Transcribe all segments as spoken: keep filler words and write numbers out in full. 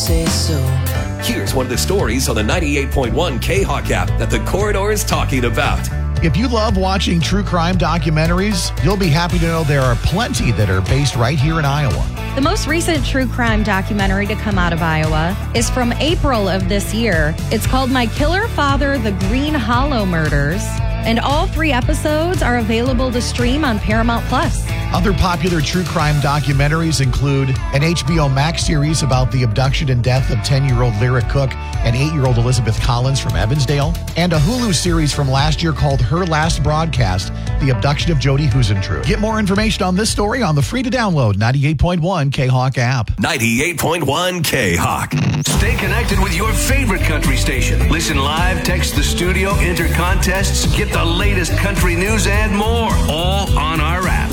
say so. Here's one of the stories on the ninety-eight point one K-Hawk app that the Corridor is talking about. If you love watching true crime documentaries, you'll be happy to know there are plenty that are based right here in Iowa. The most recent true crime documentary to come out of Iowa is from April of this year. It's called My Killer Father, The Green Hollow Murders. And all three episodes are available to stream on Paramount Plus. Other popular true crime documentaries include an H B O Max series about the abduction and death of ten-year-old Lyra Cook and eight-year-old Elizabeth Collins from Evansdale, and a Hulu series from last year called Her Last Broadcast, The Abduction of Jody Huisentruit. Get more information on this story on the free-to-download ninety-eight point one K-Hawk app. ninety-eight point one K-Hawk. Stay connected with your favorite country station. Listen live, text the studio, enter contests, get the latest country news and more, all on our app.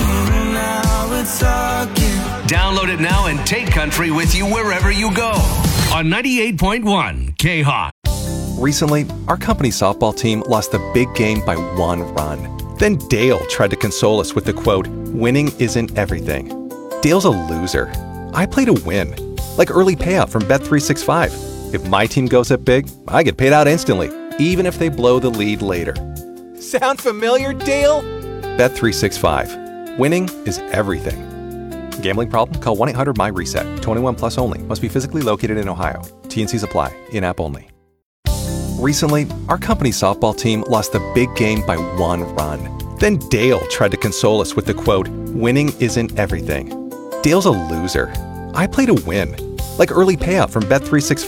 Download it now and take country with you wherever you go. On ninety-eight point one K-Hawk. Recently, our company softball team lost the big game by one run. Then Dale tried to console us with the quote, "Winning isn't everything." Dale's a loser. I play to win. Like early payout from Bet three sixty-five. If my team goes up big, I get paid out instantly, even if they blow the lead later. Sound familiar, Dale? Bet three sixty-five. Winning is everything. Gambling problem? Call one eight hundred M Y reset. twenty-one plus only. Must be physically located in Ohio. T N Cs apply. In-app only. Recently, our company softball team lost the big game by one run. Then Dale tried to console us with the quote, "Winning isn't everything." Dale's a loser. I play to win. Like early payout from Bet three sixty-five.